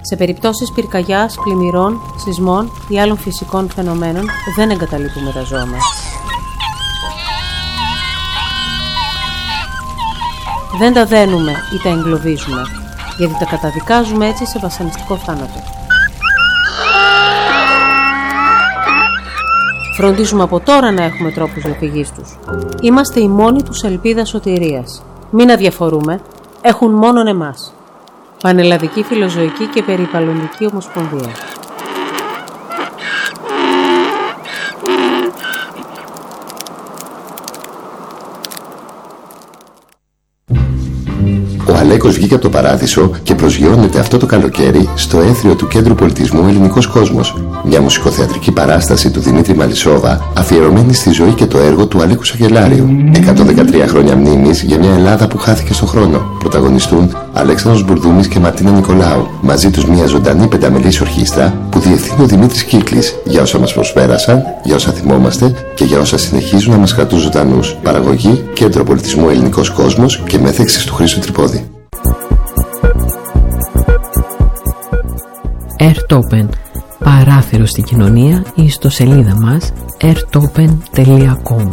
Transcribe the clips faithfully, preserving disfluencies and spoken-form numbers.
Σε περιπτώσεις πυρκαγιάς, πλημμυρών, σεισμών ή άλλων φυσικών φαινομένων δεν εγκαταλείπουμε τα ζώα μας. Δεν τα δένουμε ή τα εγκλωβίζουμε, γιατί τα καταδικάζουμε έτσι σε βασανιστικό θάνατο. Φροντίζουμε από τώρα να έχουμε τρόπους διαφυγής τους. Είμαστε η μόνη τους ελπίδα σωτηρίας. Μην αδιαφορούμε, έχουν μόνον εμάς. Πανελλαδική Φιλοζωική και Περιβαλλοντική Ομοσπονδία. Ο Αλέκος βγήκε από το παράδεισο και προσγειώνεται αυτό το καλοκαίρι στο έθριο του Κέντρου Πολιτισμού Ελληνικός Κόσμος. Μια μουσικοθεατρική παράσταση του Δημήτρη Μαλισσόβα, αφιερωμένη στη ζωή και το έργο του Αλέκου Σακελάριου. εκατόν δεκατρία χρόνια μνήμης για μια Ελλάδα που χάθηκε στον χρόνο. Πρωταγωνιστούν Αλέξανδρος Μπουρδούμης και Μαρτίνα Νικολάου. Μαζί τους μια ζωντανή πενταμελής ορχήστρα που διευθύνει ο Δημήτρης Κύκλης, για όσα μας προσπέρασαν, για όσα θυμόμαστε και για όσα συνεχίζουν να μας κρατούν ζωντανούς. Παραγωγή Κέντρο Πολιτισμού Ελληνικός Κόσμος και μέθεξης του Χρήστου Τρυπόδη. Airtopen, παράθυρο στην κοινωνία, η ιστοσελίδα μας airtopen τελεία com.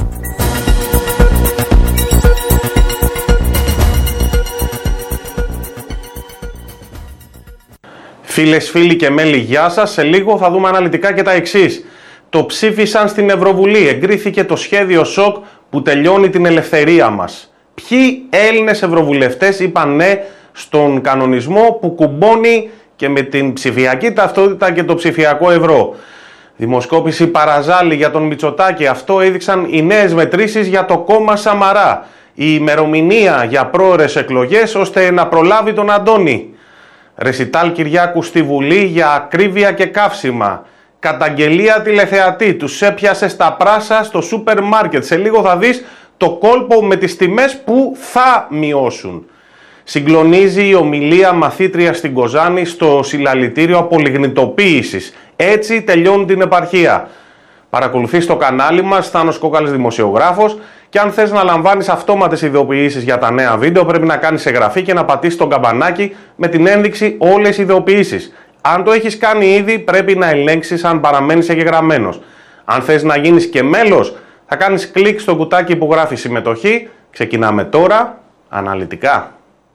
Φίλες, φίλοι και μέλη, γεια σας. Σε λίγο θα δούμε αναλυτικά και τα εξής. Το ψήφισαν στην Ευρωβουλή. Εγκρίθηκε το σχέδιο ΣΟΚ που τελειώνει την ελευθερία μας. Ποιοι Έλληνες ευρωβουλευτές είπαν ναι στον κανονισμό που κουμπώνει και με την ψηφιακή ταυτότητα και το ψηφιακό ευρώ? Δημοσκόπηση Παραζάλη για τον Μητσοτάκη. Αυτό έδειξαν οι νέες μετρήσεις για το κόμμα Σαμαρά. Η ημερομηνία για πρόωρες εκλογές ώστε να προλάβει τον Αντώνη. Ρεσιτάλ Κυριάκου στη Βουλή για ακρίβεια και καύσιμα. Καταγγελία τηλεθεατή. Τους έπιασε στα πράσα στο σούπερ μάρκετ. Σε λίγο θα δεις το κόλπο με τις τιμές που θα μειώσουν. Συγκλονίζει η ομιλία μαθήτρια στην Κοζάνη στο συλλαλητήριο απολιγνητοποίησης. Έτσι τελειώνει την επαρχία. Παρακολουθείς το κανάλι μας, Θάνος Κόκαλης δημοσιογράφος, και αν θες να λαμβάνεις αυτόματες ειδοποιήσεις για τα νέα βίντεο πρέπει να κάνεις εγγραφή και να πατήσεις το καμπανάκι με την ένδειξη όλες οι ειδοποιήσεις. Αν το έχεις κάνει ήδη πρέπει να ελέγξεις αν παραμένεις εγγεγραμμένος. Αν θες να γίνεις και μέλος θα κάνεις κλικ στο κουτάκι που γράφει συμμετοχή. Ξεκινάμε τώρα αναλυτικά.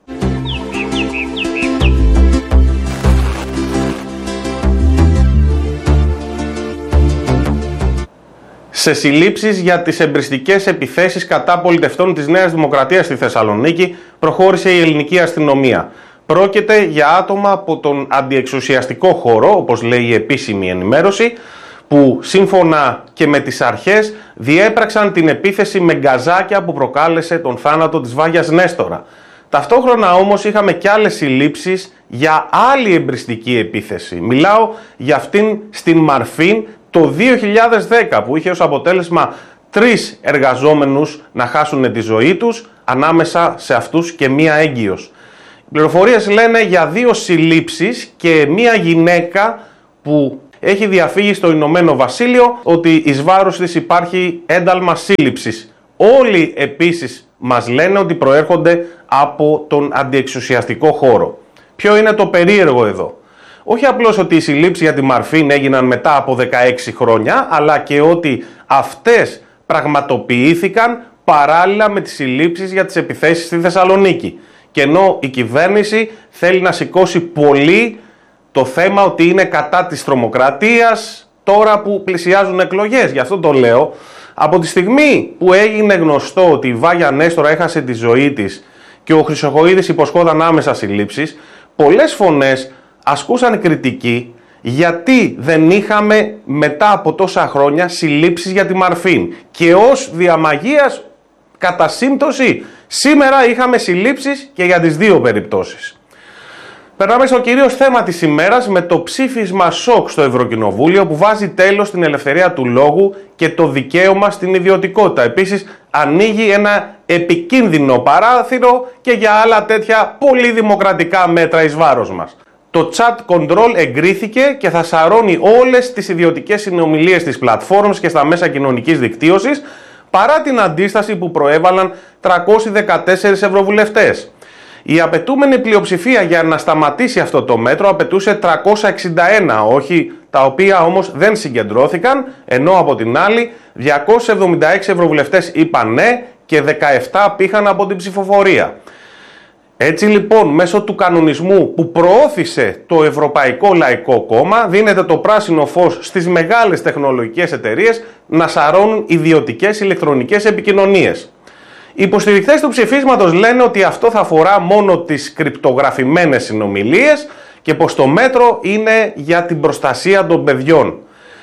Σε συλλήψεις για τις εμπριστικές επιθέσεις κατά πολιτευτών της Νέας Δημοκρατίας στη Θεσσαλονίκη προχώρησε η ελληνική αστυνομία. Πρόκειται για άτομα από τον αντιεξουσιαστικό χώρο, όπως λέει η επίσημη ενημέρωση, που σύμφωνα και με τις αρχές διέπραξαν την επίθεση με γκαζάκια που προκάλεσε τον θάνατο της Βάγιας Νέστορα. Ταυτόχρονα όμως είχαμε και άλλες συλλήψεις για άλλη εμπριστική επίθεση. Μιλάω για αυτήν στην Μαρφίν το δύο χιλιάδες δέκα που είχε ως αποτέλεσμα τρεις εργαζόμενους να χάσουν τη ζωή τους, ανάμεσα σε αυτούς και μία έγκυος. Οι πληροφορίες λένε για δύο συλλήψεις και μία γυναίκα που έχει διαφύγει στο Ηνωμένο Βασίλειο, ότι εις βάρος της υπάρχει ένταλμα σύλληψης. Όλοι επίσης μας λένε ότι προέρχονται από τον αντιεξουσιαστικό χώρο. Ποιο είναι το περίεργο εδώ? Όχι απλώς ότι οι συλλήψεις για τη Μαρφίν έγιναν μετά από δεκαέξι χρόνια, αλλά και ότι αυτές πραγματοποιήθηκαν παράλληλα με τις συλλήψεις για τις επιθέσεις στη Θεσσαλονίκη. Και ενώ η κυβέρνηση θέλει να σηκώσει πολύ το θέμα ότι είναι κατά της τρομοκρατίας τώρα που πλησιάζουν εκλογές. Γι' αυτό το λέω. Από τη στιγμή που έγινε γνωστό ότι η Βάγια Νέστορα έχασε τη ζωή της και ο Χρυσοχοΐδης υποσχόταν άμεσα συλλήψεις, πολλές φωνές ασκούσαν κριτική γιατί δεν είχαμε μετά από τόσα χρόνια συλλήψεις για τη Μαρφίν. Και ως διαμαγείας, κατά σύμπτωση, σήμερα είχαμε συλλήψεις και για τις δύο περιπτώσεις. Περνάμε στο κυρίως θέμα της ημέρας με το ψήφισμα ΣΟΚ στο Ευρωκοινοβούλιο που βάζει τέλος στην ελευθερία του λόγου και το δικαίωμα στην ιδιωτικότητα. Επίσης ανοίγει ένα επικίνδυνο παράθυρο και για άλλα τέτοια πολύ δημοκρατικά μέτρα εις βάρος μας. Το chat control εγκρίθηκε και θα σαρώνει όλες τις ιδιωτικές συνομιλίες της πλατφόρμας και στα μέσα κοινωνικής δικτύωσης, παρά την αντίσταση που προέβαλαν τριακόσιοι δεκατέσσερις ευρωβουλευτές. Η απαιτούμενη πλειοψηφία για να σταματήσει αυτό το μέτρο απαιτούσε τριακόσια εξήντα ένα, όχι, τα οποία όμως δεν συγκεντρώθηκαν, ενώ από την άλλη διακόσιοι εβδομήντα έξι ευρωβουλευτές είπαν ναι και δεκαεπτά πήχαν από την ψηφοφορία. Έτσι λοιπόν, μέσω του κανονισμού που προώθησε το Ευρωπαϊκό Λαϊκό Κόμμα, δίνεται το πράσινο φως στις μεγάλες τεχνολογικές εταιρείες να σαρώνουν ιδιωτικές ηλεκτρονικές επικοινωνίες. Οι υποστηρικτές του ψηφίσματος λένε ότι αυτό θα αφορά μόνο τις κρυπτογραφημένες συνομιλίες και πως το μέτρο είναι για την προστασία των παιδιών.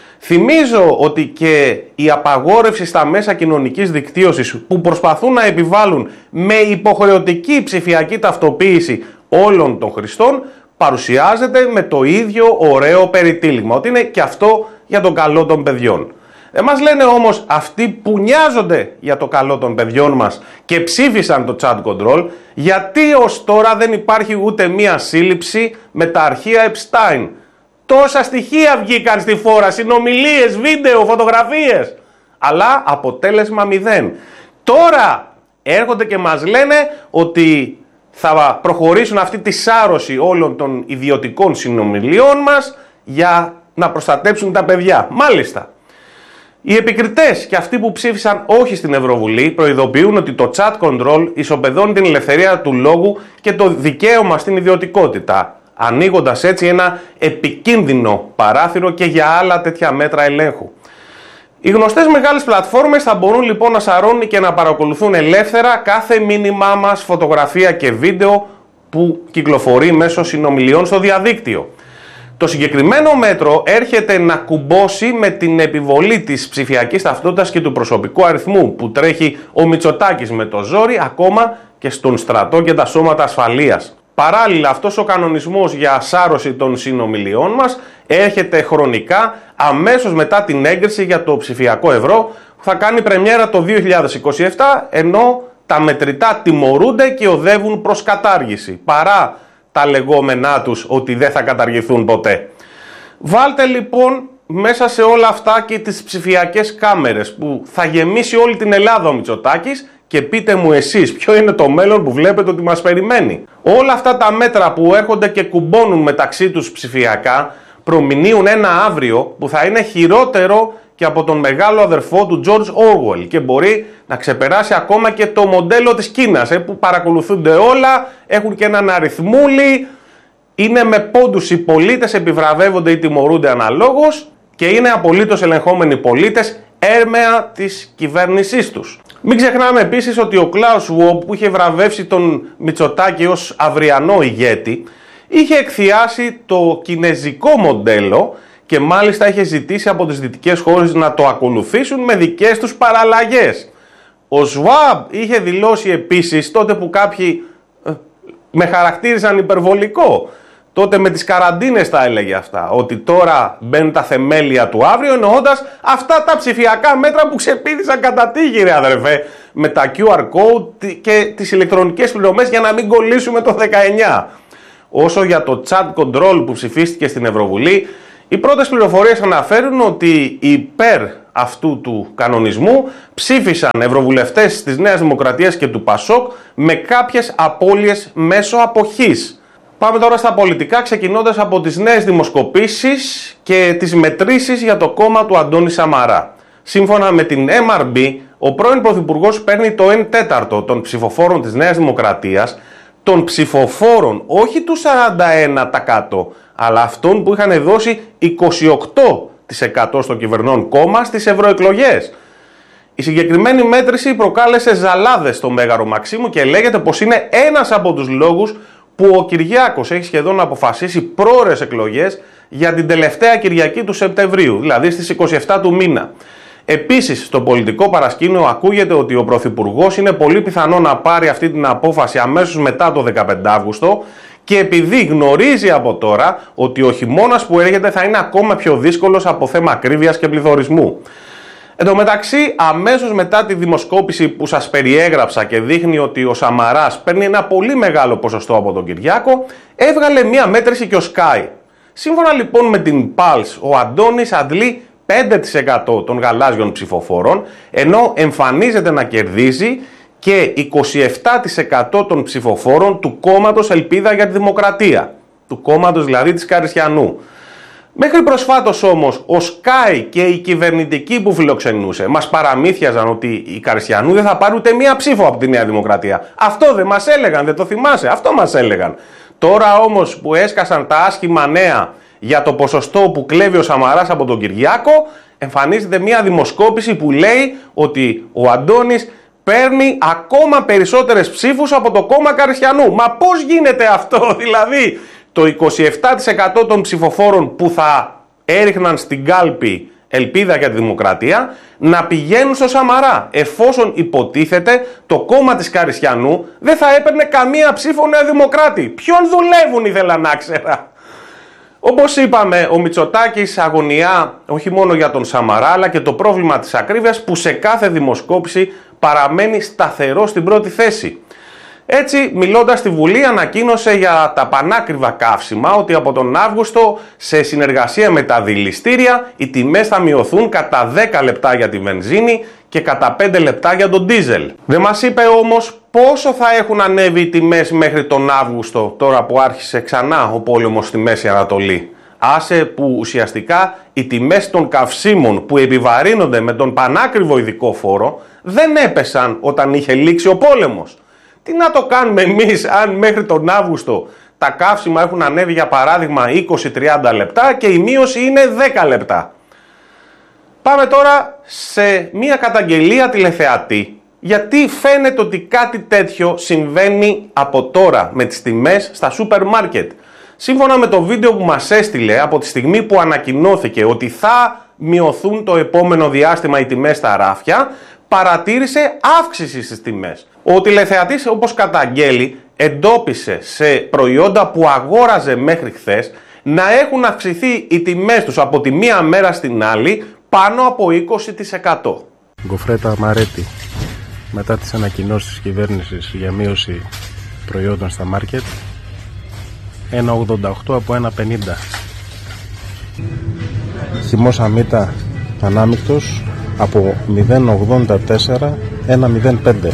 Θυμίζω ότι και η απαγόρευση στα μέσα κοινωνικής δικτύωσης που προσπαθούν να επιβάλλουν με υποχρεωτική ψηφιακή ταυτοποίηση όλων των χρηστών παρουσιάζεται με το ίδιο ωραίο περιτύλιγμα, ότι είναι και αυτό για το καλό των παιδιών. Δεν μας λένε όμως αυτοί που νοιάζονται για το καλό των παιδιών μας και ψήφισαν το chat control, γιατί ως τώρα δεν υπάρχει ούτε μία σύλληψη με τα αρχεία Epstein. Τόσα στοιχεία βγήκαν στη φόρα, συνομιλίες, βίντεο, φωτογραφίες, αλλά αποτέλεσμα μηδέν. Τώρα έρχονται και μας λένε ότι θα προχωρήσουν αυτή τη σάρωση όλων των ιδιωτικών συνομιλιών μας για να προστατέψουν τα παιδιά. Μάλιστα. Οι επικριτές και αυτοί που ψήφισαν όχι στην Ευρωβουλή προειδοποιούν ότι το chat control ισοπεδώνει την ελευθερία του λόγου και το δικαίωμα στην ιδιωτικότητα, ανοίγοντας έτσι ένα επικίνδυνο παράθυρο και για άλλα τέτοια μέτρα ελέγχου. Οι γνωστές μεγάλες πλατφόρμες θα μπορούν λοιπόν να σαρώνουν και να παρακολουθούν ελεύθερα κάθε μήνυμά μας, φωτογραφία και βίντεο που κυκλοφορεί μέσω συνομιλιών στο διαδίκτυο. Το συγκεκριμένο μέτρο έρχεται να κουμπώσει με την επιβολή της ψηφιακής ταυτότητας και του προσωπικού αριθμού που τρέχει ο Μητσοτάκης με το ζόρι ακόμα και στον στρατό και τα σώματα ασφαλείας. Παράλληλα, αυτός ο κανονισμός για σάρωση των συνομιλιών μας έρχεται χρονικά αμέσως μετά την έγκριση για το ψηφιακό ευρώ που θα κάνει πρεμιέρα το δύο χιλιάδες είκοσι επτά, ενώ τα μετρητά τιμωρούνται και οδεύουν προς κατάργηση, παρά τα λεγόμενά τους ότι δεν θα καταργηθούν ποτέ. Βάλτε λοιπόν μέσα σε όλα αυτά και τις ψηφιακές κάμερες που θα γεμίσει όλη την Ελλάδα ο Μητσοτάκης και πείτε μου εσείς ποιο είναι το μέλλον που βλέπετε ότι μας περιμένει. Όλα αυτά τα μέτρα που έρχονται και κουμπώνουν μεταξύ τους ψηφιακά προμηνύουν ένα αύριο που θα είναι χειρότερο και από τον μεγάλο αδερφό του George Orwell και μπορεί να ξεπεράσει ακόμα και το μοντέλο της Κίνας, ε, που παρακολουθούνται όλα, έχουν και έναν αριθμούλι, είναι με πόντους οι πολίτες, επιβραβεύονται ή τιμωρούνται αναλόγως και είναι απολύτως ελεγχόμενοι πολίτες έρμεα της κυβέρνησής τους. Μην ξεχνάμε επίσης ότι ο Klaus Schwab που είχε βραβεύσει τον Μητσοτάκη ως αυριανό ηγέτη είχε εκθιάσει το κινεζικό μοντέλο και μάλιστα είχε ζητήσει από τις δυτικές χώρες να το ακολουθήσουν με δικές τους παραλλαγές. Ο Schwab είχε δηλώσει επίσης τότε που κάποιοι ε, με χαρακτήριζαν υπερβολικό, τότε με τις καραντίνες τα έλεγε αυτά, ότι τώρα μπαίνουν τα θεμέλια του αύριο, εννοώντας αυτά τα ψηφιακά μέτρα που ξεπήδησαν κατά τύχη ρε αδερφέ, με τα κιου αρ code και τις ηλεκτρονικές πληρωμές για να μην κολλήσουμε το δεκαεννιά. Όσο για το chat control που ψηφίστηκε στην Ευρωβουλή, οι πρώτες πληροφορίες αναφέρουν ότι υπέρ αυτού του κανονισμού ψήφισαν ευρωβουλευτές της Νέας Δημοκρατίας και του Πασόκ με κάποιες απώλειες μέσω αποχής. Πάμε τώρα στα πολιτικά, ξεκινώντας από τις νέες δημοσκοπήσεις και τις μετρήσεις για το κόμμα του Αντώνη Σαμαρά. Σύμφωνα με την εμ αρ μπι, ο πρώην Πρωθυπουργός παίρνει το ένα τέταρτο των ψηφοφόρων της Νέας Δημοκρατίας, των ψηφοφόρων όχι του σαράντα ένα τοις εκατό, αλλά αυτών που είχαν δώσει είκοσι οκτώ τοις εκατό στο κυβερνών κόμμα στις ευρωεκλογές. Η συγκεκριμένη μέτρηση προκάλεσε ζαλάδες στο Μέγαρο Μαξίμου και λέγεται πως είναι ένας από τους λόγους που ο Κυριάκος έχει σχεδόν αποφασίσει πρόωρες εκλογές για την τελευταία Κυριακή του Σεπτεμβρίου, δηλαδή στις είκοσι επτά του μήνα. Επίσης, στο πολιτικό παρασκήνιο ακούγεται ότι ο Πρωθυπουργός είναι πολύ πιθανό να πάρει αυτή την απόφαση αμέσως μετά το δεκαπέντε Αυγούστου και επειδή γνωρίζει από τώρα ότι ο χειμώνας που έρχεται θα είναι ακόμα πιο δύσκολος από θέμα ακρίβειας και πληθωρισμού. Εν τω μεταξύ, αμέσως μετά τη δημοσκόπηση που σας περιέγραψα και δείχνει ότι ο Σαμαράς παίρνει ένα πολύ μεγάλο ποσοστό από τον Κυριάκο, έβγαλε μία μέτρηση και ο Sky. Σύμφωνα λοιπόν με την Pulse, ο Αντώνης αντλεί πέντε τοις εκατό των γαλάζιων ψηφοφόρων, ενώ εμφανίζεται να κερδίζει και είκοσι επτά τοις εκατό των ψηφοφόρων του κόμματος Ελπίδα για τη Δημοκρατία, του κόμματος δηλαδή της Καριστιανού. Μέχρι προσφάτως όμως ο Σκάι και η κυβερνητική που φιλοξενούσε μας παραμύθιαζαν ότι η Καριστιανού δεν θα πάρει ούτε μία ψήφο από τη Νέα Δημοκρατία. Αυτό δεν μας έλεγαν, δεν το θυμάσαι, αυτό μας έλεγαν. Τώρα όμως που έσκασαν τα άσχημα νέα για το ποσοστό που κλέβει ο Σαμαράς από τον Κυριάκο, εμφανίζεται μία δημοσκόπηση που λέει ότι ο Αντώνης παίρνει ακόμα περισσότερες ψήφους από το κόμμα Καριστιανού. Μα πώς γίνεται αυτό, δηλαδή το είκοσι επτά τοις εκατό των ψηφοφόρων που θα έριχναν στην κάλπη Ελπίδα για τη Δημοκρατία να πηγαίνουν στο Σαμαρά, εφόσον υποτίθεται το κόμμα της Καριστιανού δεν θα έπαιρνε καμία ψήφο Νέα Δημοκράτη. Ποιον δουλεύουν, ήθελα να ξέρα. Όπως είπαμε, ο Μητσοτάκης αγωνιά όχι μόνο για τον Σαμαρά, αλλά και το πρόβλημα της ακρίβειας που σε κάθε δημοσκόπηση παραμένει σταθερό στην πρώτη θέση. Έτσι, μιλώντας στη Βουλή, ανακοίνωσε για τα πανάκριβα καύσιμα ότι από τον Αύγουστο, σε συνεργασία με τα δηληστήρια, οι τιμές θα μειωθούν κατά δέκα λεπτά για τη βενζίνη και κατά πέντε λεπτά για τον ντίζελ. Δεν μας είπε όμως πόσο θα έχουν ανέβει οι τιμές μέχρι τον Αύγουστο, τώρα που άρχισε ξανά ο πόλεμος στη Μέση Ανατολή. Άσε που ουσιαστικά οι τιμές των καυσίμων που επιβαρύνονται με τον πανάκριβο ειδικό φόρο δεν έπεσαν όταν είχε λήξει ο πόλεμος. Τι να το κάνουμε εμείς αν μέχρι τον Αύγουστο τα καύσιμα έχουν ανέβει για παράδειγμα είκοσι με τριάντα λεπτά και η μείωση είναι δέκα λεπτά. Πάμε τώρα σε μια καταγγελία τηλεθεατή, γιατί φαίνεται ότι κάτι τέτοιο συμβαίνει από τώρα με τις τιμές στα σούπερ μάρκετ. Σύμφωνα με το βίντεο που μας έστειλε από τη στιγμή που ανακοινώθηκε ότι θα μειωθούν το επόμενο διάστημα οι τιμές στα ράφια, παρατήρησε αύξηση στις τιμές. Ο τηλεθεατής, όπως καταγγέλει, εντόπισε σε προϊόντα που αγόραζε μέχρι χθες να έχουν αυξηθεί οι τιμές τους από τη μία μέρα στην άλλη πάνω από είκοσι τοις εκατό. Γκοφρέτα Μαρέτη. Μετά τις ανακοινώσεις της κυβέρνησης για μείωση προϊόντων στα μάρκετ, ένα ογδόντα οκτώ από ένα πενήντα. Χυμός αμύτα ανάμεικτος από μηδέν ογδόντα τέσσερα ένα μηδέν πέντε.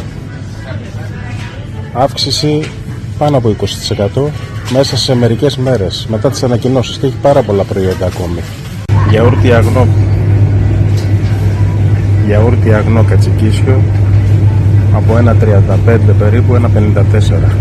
Αύξηση πάνω από είκοσι τοις εκατό μέσα σε μερικές μέρες μετά τις ανακοινώσεις και έχει πάρα πολλά προϊόντα ακόμη. Γιαούρτι αγνό Γιαούρτι αγνό κατσικίσιο από ένα τριάντα πέντε περίπου ένα πενήντα τέσσερα.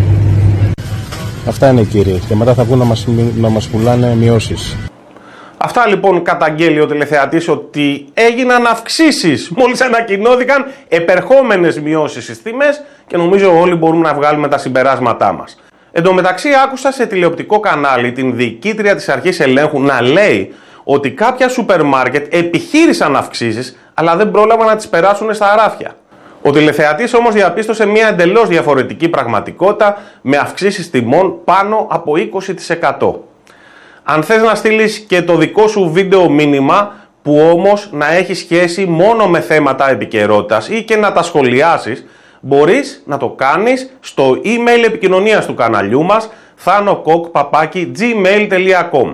Αυτά είναι, κύριε, και μετά θα βγουν να μας, να μας πουλάνε μειώσεις. Αυτά λοιπόν καταγγέλει ο τηλεθεατής, ότι έγιναν αυξήσεις μόλις ανακοινώθηκαν επερχόμενες μειώσεις στις τιμές και νομίζω όλοι μπορούμε να βγάλουμε τα συμπεράσματά μας. Εν τω μεταξύ άκουσα σε τηλεοπτικό κανάλι την διοικήτρια της αρχής ελέγχου να λέει ότι κάποια σούπερ μάρκετ επιχείρησαν αυξήσεις αλλά δεν πρόλαβαν να τις περάσουν στα ράφια. Ο τηλεθεατής όμως διαπίστωσε μια εντελώς διαφορετική πραγματικότητα με αυξήσεις τιμών πάνω από είκοσι τοις εκατό. Αν θες να στείλεις και το δικό σου βίντεο μήνυμα που όμως να έχει σχέση μόνο με θέματα επικαιρότητας ή και να τα σχολιάσεις, μπορείς να το κάνεις στο email επικοινωνίας του καναλιού μας thanokok παπάκι gmail τελεία com.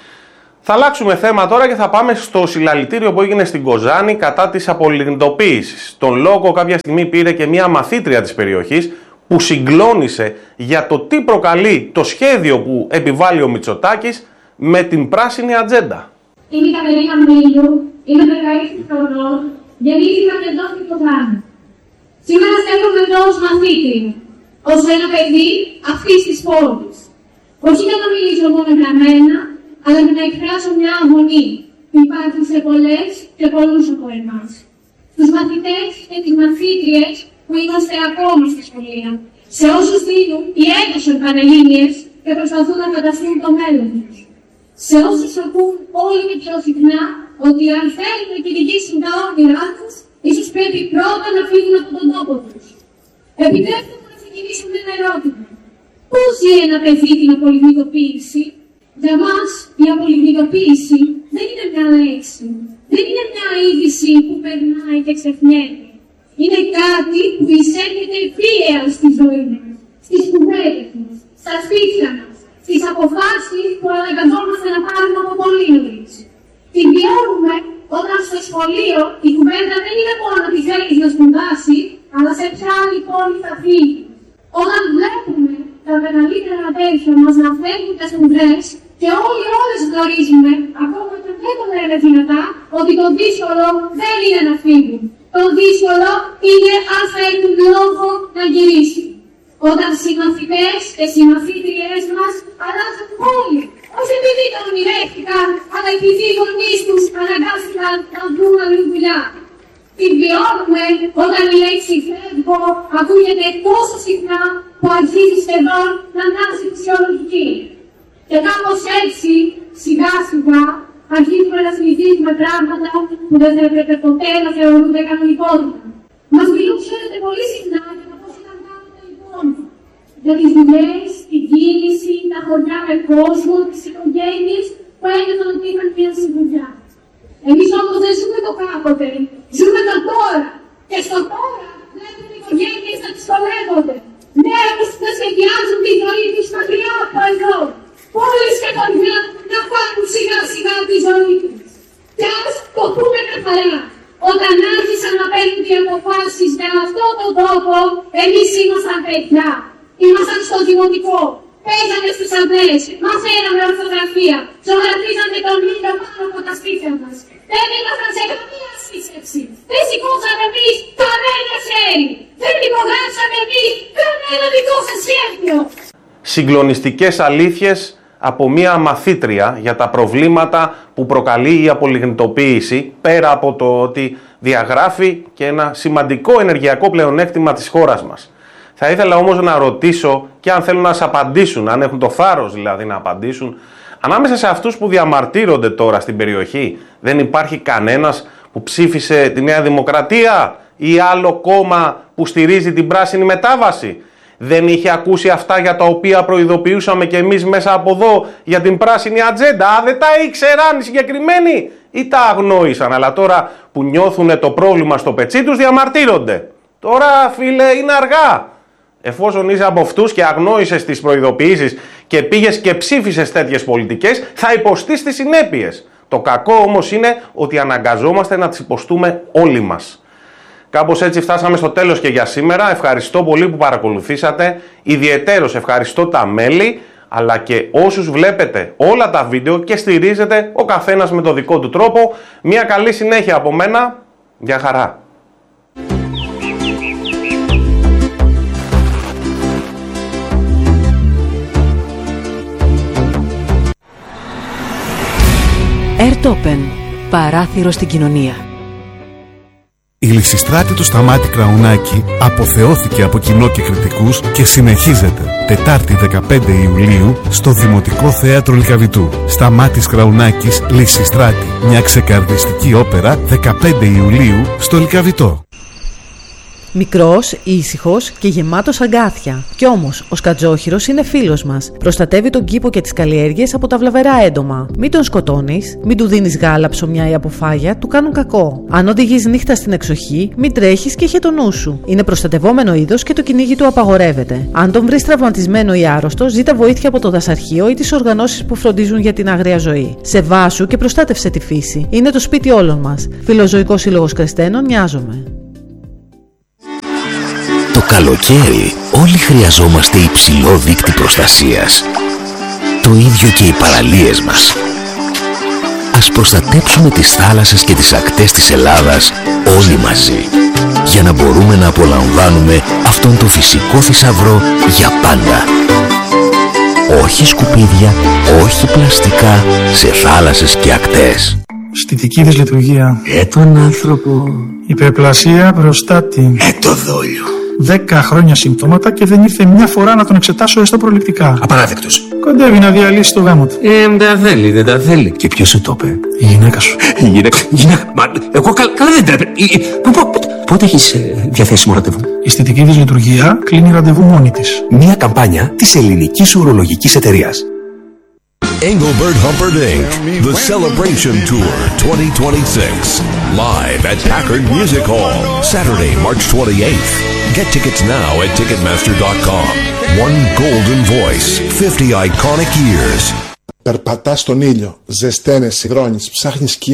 Θα αλλάξουμε θέμα τώρα και θα πάμε στο συλλαλητήριο που έγινε στην Κοζάνη κατά της απολιγνητοποίησης. Τον λόγο κάποια στιγμή πήρε και μια μαθήτρια της περιοχής που συγκλώνησε για το τι προκαλεί το σχέδιο που επιβάλλει ο Μητσοτάκης με την πράσινη ατζέντα. Είμαι η Κατερίνα Μίλου, είμαι δεκαέξι χρονών, γεννήθηκα εδώ στην Κοζάνη. Σήμερα στέλνομαι εδώ ως μαθήτρια, ως ένα παιδί αυτής της πόλης. Όχι για να μιλήσω μόνο για μένα, αλλά για να εκφράσω μια αγωνία που υπάρχει σε πολλές και πολλούς από εμάς. Τους μαθητές και τις μαθήτριες που είμαστε ακόμα στη σχολεία, σε όσους δίνουν οι έντοσες πανελλήνιες και προσπαθούν να φανταστούν το μέλλον τους. Σε όσους ακούν όλο και πιο συχνά ότι αν θέλουν να κυνηγήσουν τα όνειρά τους, ίσως πρέπει πρώτα να φύγουν από τον τόπο τους. Επιτρέψτε μου να ξεκινήσω με ένα ερώτημα. Πώς ζει ένα παιδί την απολιγνητοποίηση? Για μας η απολιγνητοποίηση δεν είναι μια λέξη, δεν είναι μια είδηση που περνάει και ξεχνιέται. Είναι κάτι που εισέρχεται βία στη ζωή μας, στις κουβέντες μας, στα σπίτια μας, στις αποφάσεις που αναγκαζόμαστε να πάρουμε από πολύ νωρίς. Την βιώνουμε όταν στο σχολείο η κουβέντα δεν είναι μόνο ότι θέλεις να σπουδάσει, αλλά σε ποια άλλη πόλη θα φύγει. Όταν βλέπουμε τα μεγαλύτερα αδέρφια μας να φεύγουν τα σεντρές και όλοι όλες γνωρίζουμε, ακόμα και δεν το λένε δυνατά, ότι το δύσκολο δεν είναι να φύγουν. Το δύσκολο είναι αν θα έχουν λόγο να γυρίσουν. Όταν συμμαθητές και συμμαθήτριές μας αλλάζουν όλοι, όχι επειδή το ονειρεύτηκαν, αλλά επειδή οι γονείς τους αναγκάστηκαν να βρουν άλλη δουλειά. Την βιώνουμε όταν η λέξη φεύγω ακούγεται τόσο συχνά που αρχίζει σχεδόν να μοιάζει φυσιολογική. Και κάπως έτσι, σιγά σιγά, αρχίζουμε να συνηθίζουμε πράγματα που δεν θα έπρεπε ποτέ να θεωρούνται κανονικότητα. Μας μιλούσατε πολύ συχνά για το πώς ήταν κάνουμε λοιπόν. Για τις δουλειές, την κίνηση, τα χωριά με κόσμο, τις οικογένειες που ένιωθαν ότι είχαν μια συμβουλιά. Εμείς όμως δεν ζούμε το κάποτε, ζούμε το τώρα. Και στο τώρα βλέπουμε οι οικογένειες να δυσκολεύονται. Νέους να σχεδιάζουν τη ζωή τους μακριά από εδώ. Πόλεις και χωριά να πάρουν σιγά σιγά τη ζωή τους. Και ας το πούμε καθαρά. Όταν άρχισαν να παίρνουν οι αποφάσεις με αυτόν τον τρόπο, εμείς ήμασταν παιδιά. Ήμασταν στο δημοτικό. Παίζαμε στους αμπλές, μαθαίναμε ορθογραφία, ζωγραφίζαμε τον ήλιο πάνω από τα σπίτια μας. Δεν ήμασταν σε καμία σύσκεψη. Δεν σηκώσαμε εμείς κανένα χέρι. Δεν υπογράψαμε εμείς κανένα δικό σας σχέδιο. Συγκλονιστικές αλήθειες από μία μαθήτρια για τα προβλήματα που προκαλεί η απολιγνητοποίηση, πέρα από το ότι διαγράφει και ένα σημαντικό ενεργειακό πλεονέκτημα της χώρας μας. Θα ήθελα όμως να ρωτήσω και αν θέλουν να σας απαντήσουν, αν έχουν το θάρρος δηλαδή να απαντήσουν, ανάμεσα σε αυτούς που διαμαρτύρονται τώρα στην περιοχή, δεν υπάρχει κανένας που ψήφισε τη Νέα Δημοκρατία ή άλλο κόμμα που στηρίζει την πράσινη μετάβαση? Δεν είχε ακούσει αυτά για τα οποία προειδοποιούσαμε και εμείς μέσα από εδώ για την πράσινη ατζέντα? Α, δεν τα ήξεραν οι συγκεκριμένοι ή τα αγνόησαν? Αλλά τώρα που νιώθουν το πρόβλημα στο πετσί τους διαμαρτύρονται. Τώρα φίλε είναι αργά. Εφόσον είσαι από αυτούς και αγνόησες τις προειδοποιήσεις και πήγες και ψήφισες τέτοιες πολιτικές, θα υποστείς τις συνέπειες. Το κακό όμως είναι ότι αναγκαζόμαστε να τις υποστούμε όλοι μας. Κάπως έτσι φτάσαμε στο τέλος και για σήμερα. Ευχαριστώ πολύ που παρακολουθήσατε. Ιδιαιτέρως ευχαριστώ τα μέλη, αλλά και όσους βλέπετε όλα τα βίντεο και στηρίζετε ο καθένας με το δικό του τρόπο. Μια καλή συνέχεια από μένα. Γεια χαρά. Ερτόπεν. Παράθυρο στην κοινωνία. Η Λυσιστράτη του Σταμάτη Κραουνάκη αποθεώθηκε από κοινό και κριτικούς και συνεχίζεται Τετάρτη δεκαπέντε Ιουλίου στο Δημοτικό Θέατρο Λυκαβητού. Σταμάτης Κραουνάκης, Λυσιστράτη, μια ξεκαρδιστική όπερα δεκαπέντε Ιουλίου στο Λυκαβητό. Μικρός, ήσυχος και γεμάτος αγκάθια. Κι όμως, ο Σκατζόχυρος είναι φίλος μας. Προστατεύει τον κήπο και τις καλλιέργειες από τα βλαβερά έντομα. Μην τον σκοτώνεις, μην του δίνεις γάλα, ψωμιά ή αποφάγια, του κάνουν κακό. Αν οδηγείς νύχτα στην εξοχή, μην τρέχεις και είχε το νου σου. Είναι προστατευόμενο είδος και το κυνήγι του απαγορεύεται. Αν τον βρεις τραυματισμένο ή άρρωστο, ζήτα βοήθεια από το δασαρχείο ή τις οργανώσεις που φροντίζουν για την άγρια ζωή. Σεβάσου και προστάτευσε τη φύση. Είναι το σπίτι όλων μας. Φιλοζωικός Σύλλογος Κρεστένων, νοιάζομαι. Το καλοκαίρι όλοι χρειαζόμαστε υψηλό δείκτη προστασίας. Το ίδιο και οι παραλίες μας. Ας προστατέψουμε τις θάλασσες και τις ακτές της Ελλάδας όλοι μαζί, για να μπορούμε να απολαμβάνουμε αυτόν τον φυσικό θησαυρό για πάντα. Όχι σκουπίδια, όχι πλαστικά σε θάλασσες και ακτές. Αισθητική δυσλειτουργία. Ε, τον άνθρωπο. Υπερπλασία προστάτη. Ε, το δόλιο. Δέκα χρόνια συμπτώματα και δεν ήρθε μια φορά να τον εξετάσω έστω προληπτικά. Απαράδεκτος. Κοντεύει να διαλύσει το γάμο του. Ε, δεν τα θέλει, δεν τα θέλει. Και ποιος σου το είπε? Η γυναίκα σου. Η γυναίκα. Η γυναίκα. Μα, εγώ καλά, καλά δεν τρέπε. Πότε έχεις ε, διαθέσιμο ραντεβού? Η αισθητική δυσλειτουργία κλείνει ραντεβού μόνη της. Μια καμπάνια της ελληνικής ουρολογικής εταιρείας. Engelbert Humperdinck, The Celebration Tour twenty twenty-six, live at Packard Music Hall, Saturday, March twenty-eighth. Get tickets now at ticketmaster dot com. One golden voice, fifty iconic years. Περπατάς στον ήλιο, ζεσταίνεσαι, υδρώνεις, ψάχνεις σκιά.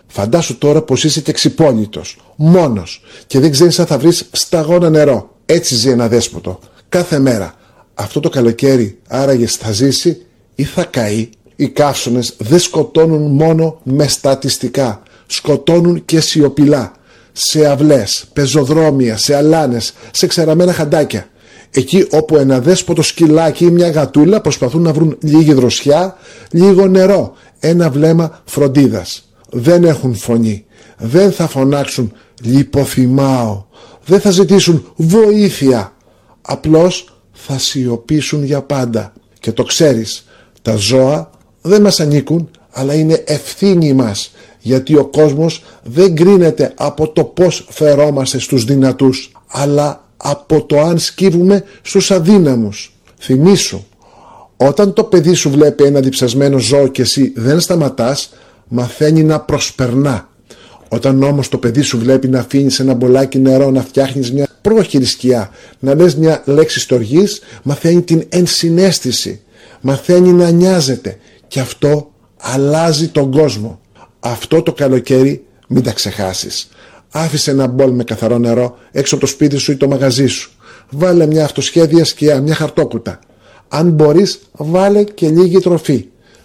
Φαντάσου τώρα πως είσαι και ξυπόλυτος, μόνος και δεν ξέρεις αν θα βρεις σταγόνα νερό. Έτσι ζει ένα δέσποτο, κάθε μέρα. Αυτό το καλοκαίρι άραγες θα ζήσει ή θα καεί? Οι καύσωνες δεν σκοτώνουν μόνο με στατιστικά, σκοτώνουν και σιωπηλά. Σε αυλές, πεζοδρόμια, σε αλάνες, σε ξεραμένα χαντάκια. Εκεί όπου ένα δέσποτο σκυλάκι ή μια γατούλα προσπαθούν να βρουν λίγη δροσιά, λίγο νερό, ένα βλέμμα φροντίδας. Δεν έχουν φωνή, δεν θα φωνάξουν λιποθυμάω, δεν θα ζητήσουν βοήθεια. Απλώς θα σιωπήσουν για πάντα. Και το ξέρεις, τα ζώα δεν μας ανήκουν, αλλά είναι ευθύνη μας, γιατί ο κόσμος δεν κρίνεται από το πώς φερόμαστε στους δυνατούς, αλλά από το αν σκύβουμε στους αδύναμους. Θυμήσου, όταν το παιδί σου βλέπει ένα διψασμένο ζώο και εσύ δεν σταματάς, μαθαίνει να προσπερνά. Όταν όμως το παιδί σου βλέπει να αφήνεις ένα μπολάκι νερό, να φτιάχνεις μια πρόχειρη σκιά, να λες μια λέξη στοργής, μαθαίνει την ενσυναίσθηση, μαθαίνει να νοιάζεται και αυτό αλλάζει τον κόσμο. Αυτό το καλοκαίρι μην τα ξεχάσεις. Άφησε ένα μπολ με καθαρό νερό έξω από το σπίτι σου ή το μαγαζί σου. Βάλε μια αυτοσχέδια σκιά, μια χαρτόκουτα. Αν μπορείς, βάλε και λίγη τροφή.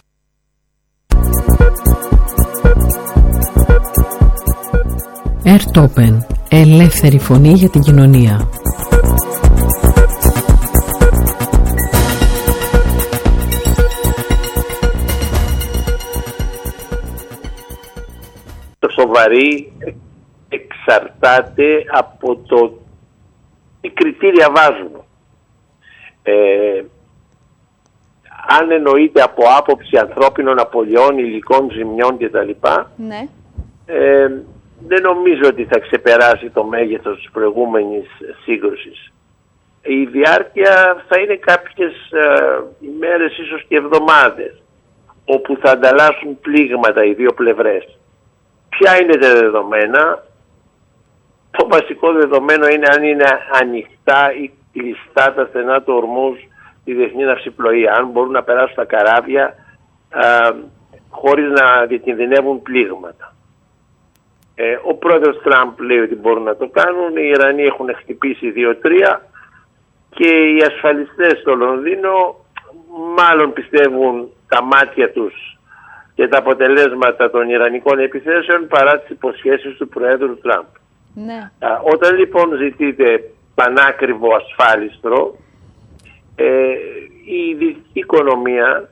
Ερτόπεν, ελεύθερη φωνή για την κοινωνία. Το σοβαρή εξαρτάται από το τι κριτήρια βάζουν. Ε, αν εννοείται από άποψη ανθρώπινων απολειών, υλικών ζημιών κτλ. Ναι. Ε, δεν νομίζω ότι θα ξεπεράσει το μέγεθος της προηγούμενης σύγκρουσης. Η διάρκεια θα είναι κάποιες ε, ημέρες, ίσως και εβδομάδες, όπου θα ανταλλάσσουν πλήγματα οι δύο πλευρές. Ποια είναι τα δεδομένα? Το βασικό δεδομένο είναι αν είναι ανοιχτά ή κλειστά τα στενά του ορμούς τη διεθνή ναυσιπλοεία, αν μπορούν να περάσουν τα καράβια α, χωρίς να διακινδυνεύουν πλήγματα. Ε, ο πρόεδρος Τραμπ λέει ότι μπορούν να το κάνουν, οι Ιρανοί έχουν χτυπήσει δύο τρία και οι ασφαλιστές στο Λονδίνο μάλλον πιστεύουν τα μάτια τους και τα αποτελέσματα των Ιρανικών επιθέσεων παρά τις υποσχέσεις του Προέδρου Τραμπ. Ναι. Α, όταν λοιπόν ζητείτε πανάκριβο ασφάλιστρο, ε, η δυτική οικονομία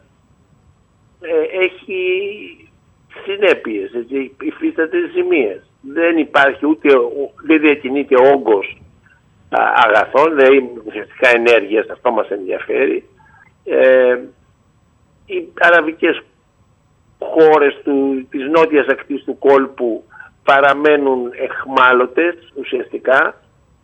ε, έχει συνέπειες, έτσι, υφίσταται ζημίες. Δεν υπάρχει ούτε, δεν διακινείται όγκος α, αγαθών, δηλαδή ουσιαστικά ενέργειας, αυτό μας ενδιαφέρει. Ε, οι αραβικές χώρες του, της νότιας ακτής του κόλπου παραμένουν εχμάλωτες ουσιαστικά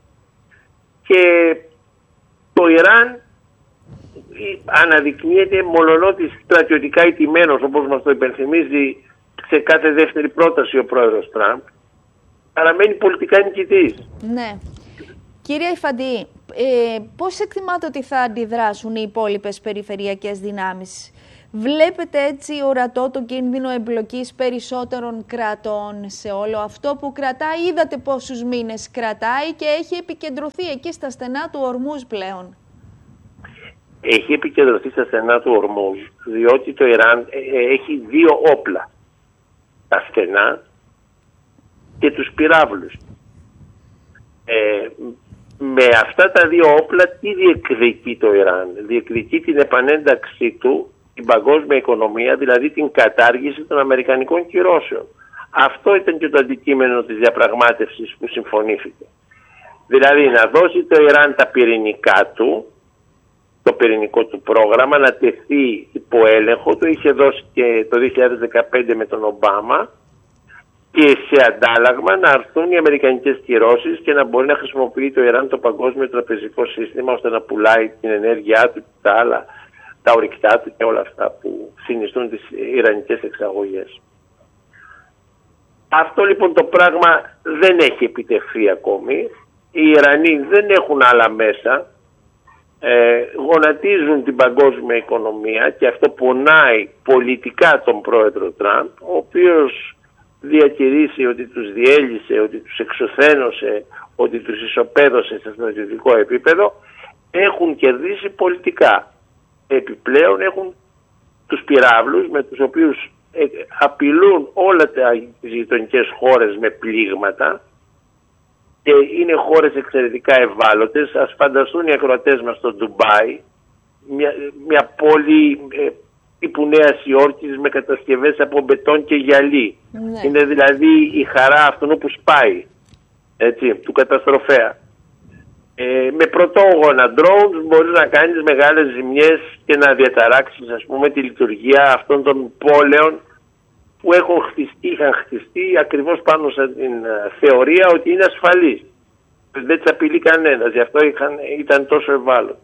και το Ιράν αναδεικνύεται, μολονότι στρατιωτικά ηττημένος, όπως μας το υπενθυμίζει σε κάθε δεύτερη πρόταση ο πρόεδρος Τραμπ, παραμένει πολιτικά νικητής. Ναι. Κύριε Ιφαντή, ε, πώς εκτιμάτε ότι θα αντιδράσουν οι υπόλοιπες περιφερειακές δυνάμεις? Βλέπετε έτσι ορατό το κίνδυνο εμπλοκής περισσότερων κρατών σε όλο αυτό που κρατάει? Είδατε πόσους μήνες κρατάει και έχει επικεντρωθεί εκεί στα στενά του Ορμούζ πλέον. Έχει επικεντρωθεί στα στενά του Ορμούζ διότι το Ιράν έχει δύο όπλα. Τα στενά και τους πυράβλους. Ε, με αυτά τα δύο όπλα τι διεκδικεί το Ιράν? Διεκδικεί την επανένταξή του την παγκόσμια οικονομία, δηλαδή την κατάργηση των αμερικανικών κυρώσεων. Αυτό ήταν και το αντικείμενο της διαπραγμάτευσης που συμφωνήθηκε. Δηλαδή να δώσει το Ιράν τα πυρηνικά του, το πυρηνικό του πρόγραμμα, να τεθεί υπό έλεγχο, το είχε δώσει και το δύο χιλιάδες δεκαπέντε με τον Ομπάμα, και σε αντάλλαγμα να αρθούν οι αμερικανικές κυρώσεις και να μπορεί να χρησιμοποιεί το Ιράν το παγκόσμιο τραπεζικό σύστημα ώστε να πουλάει την ενέργειά του και τα άλλα, τα ορυκτά του και όλα αυτά που συνιστούν τις ιρανικές εξαγωγές. Αυτό λοιπόν το πράγμα δεν έχει επιτευχθεί ακόμη. Οι Ιρανοί δεν έχουν άλλα μέσα, ε, γονατίζουν την παγκόσμια οικονομία και αυτό πονάει πολιτικά τον πρόεδρο Τραμπ, ο οποίος διατηρήσει, ότι τους διέλυσε, ότι τους εξουθένωσε, ότι τους ισοπαίδωσε σε στρατιωτικό επίπεδο, έχουν κερδίσει πολιτικά. Επιπλέον έχουν τους πυράβλους με τους οποίους απειλούν όλα τα γειτονικές χώρες με πλήγματα και είναι χώρες εξαιρετικά ευάλωτες. Ας φανταστούν οι ακροατές μας στο Ντουμπάι, μια, μια πόλη ε, τύπου Νέας Υόρκης με κατασκευές από μπετόν και γυαλί. Ναι. Είναι δηλαδή η χαρά αυτού που σπάει, έτσι, του καταστροφέα. Ε, με πρωτόγωνα drones μπορείς να κάνεις μεγάλες ζημιές και να διαταράξεις, ας πούμε, τη λειτουργία αυτών των πόλεων που έχουν χτιστεί, είχαν χτιστεί ακριβώς πάνω σε την uh, θεωρία ότι είναι ασφαλής. Δεν τις απειλεί κανένας, γι' αυτό είχαν, ήταν τόσο ευάλωτοι.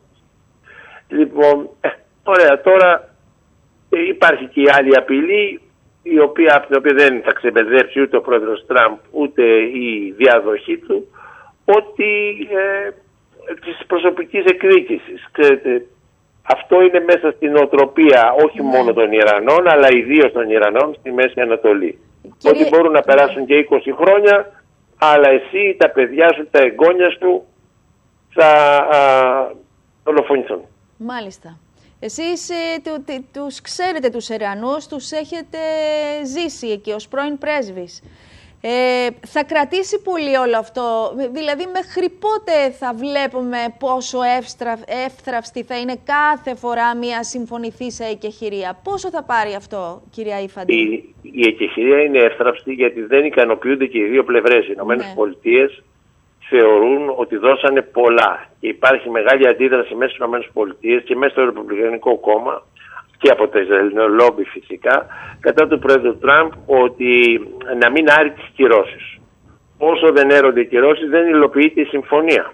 Λοιπόν, ε, ωραία, τώρα ε, υπάρχει και η άλλη απειλή, η οποία, από την οποία δεν θα ξεπαιδεύσει ούτε ο πρόεδρος Τραμπ ούτε η διαδοχή του, ότι ε, της προσωπικής εκδίκησης. Ξέρετε, αυτό είναι μέσα στην νοοτροπία όχι ναι. μόνο των Ιρανών, αλλά ιδίως των Ιρανών στη Μέση Ανατολή. Κύριε... Ότι μπορούν να περάσουν και είκοσι χρόνια, αλλά εσύ, τα παιδιά σου, τα εγγόνια σου θα α, δολοφονηθούν. Μάλιστα. Εσείς ε, του, του, τους ξέρετε τους Ιρανούς, τους έχετε ζήσει εκεί ως πρώην πρέσβης. Ε, θα κρατήσει πολύ όλο αυτό, δηλαδή μέχρι πότε θα βλέπουμε πόσο εύστρα, εύθραυστη θα είναι κάθε φορά μια συμφωνηθήσα εκεχηρία? Πόσο θα πάρει αυτό, κυρία Ιφαντή? Η, η εκεχηρία είναι εύθραυστη γιατί δεν ικανοποιούνται και οι δύο πλευρές. Οι Ηνωμένες Πολιτείες θεωρούν ότι δώσανε πολλά και υπάρχει μεγάλη αντίδραση μέσα στις Ηνωμένες Πολιτείες και μέσα στο Ρεπουμπλικανικό κόμμα και από το Ισραηλινό λόμπι φυσικά, κατά του πρόεδρου Τραμπ, ότι να μην άρει τις κυρώσεις. Όσο δεν έρονται οι κυρώσεις δεν υλοποιείται η συμφωνία.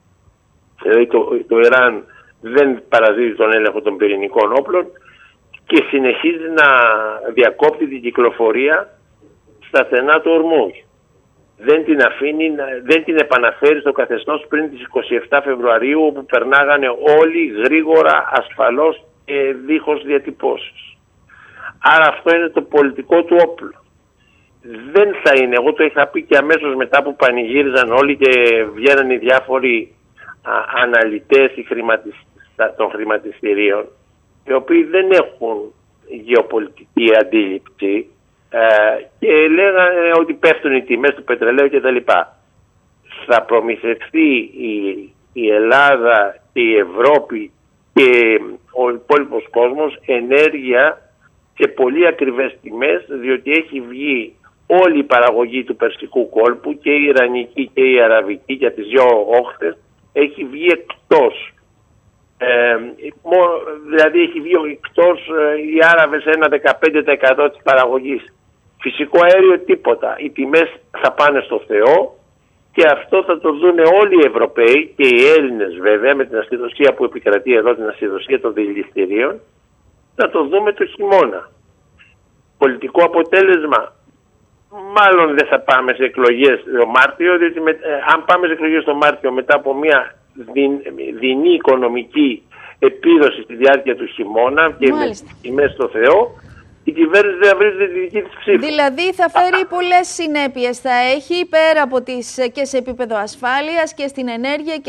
Δηλαδή το, το Ιράν δεν παραδίδει τον έλεγχο των πυρηνικών όπλων και συνεχίζει να διακόπτει την κυκλοφορία στα στενά του Ορμούζ. Δεν την αφήνει, δεν την επαναφέρει στο καθεστώς πριν τις εικοστή εβδόμη Φεβρουαρίου, όπου περνάγανε όλοι γρήγορα, ασφαλώς και δίχως διατυπώσεις. Άρα αυτό είναι το πολιτικό του όπλο. Δεν θα είναι, εγώ το είχα πει και αμέσως μετά που πανηγύριζαν όλοι και βγαίναν οι διάφοροι α, αναλυτές οι των χρηματιστηρίων, οι οποίοι δεν έχουν γεωπολιτική αντίληψη ε, και λέγανε ότι πέφτουν οι τιμές του πετρελαίου κτλ. Θα προμηθευτεί η, η Ελλάδα και η Ευρώπη και ο υπόλοιπος κόσμος ενέργεια σε πολύ ακριβές τιμές, διότι έχει βγει όλη η παραγωγή του Περσικού κόλπου, και η Ιρανική και η Αραβική για τις δύο όχθες, έχει βγει εκτός. Ε, δηλαδή έχει βγει εκτός ε, οι Άραβες ένα δεκαπέντε τοις εκατό της παραγωγής. Φυσικό αέριο τίποτα. Οι τιμές θα πάνε στο Θεό και αυτό θα το δουν όλοι οι Ευρωπαίοι και οι Έλληνες βέβαια, με την ασυδοσία που επικρατεί εδώ, την ασυδοσία των δηληστηρίων, θα το δούμε το χειμώνα. Πολιτικό αποτέλεσμα, μάλλον δεν θα πάμε σε εκλογές το Μάρτιο, διότι με, ε, αν πάμε σε εκλογές το Μάρτιο μετά από μια δεινή οικονομική επίδοση στη διάρκεια του χειμώνα και Μάλιστα. με τιμές στο Θεό, η κυβέρνηση δεν βρει τη δική της ψήφο. Δηλαδή θα φέρει πολλές συνέπειες, θα έχει πέρα από τις και σε επίπεδο ασφάλειας και στην ενέργεια και